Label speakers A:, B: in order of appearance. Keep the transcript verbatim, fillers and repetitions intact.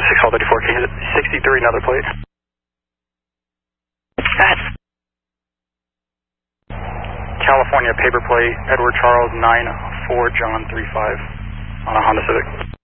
A: six Hall thirty-four, can you hit sixty-three, another plate?
B: That.
A: California paper plate, Edward Charles nine four John three five on a Honda Civic.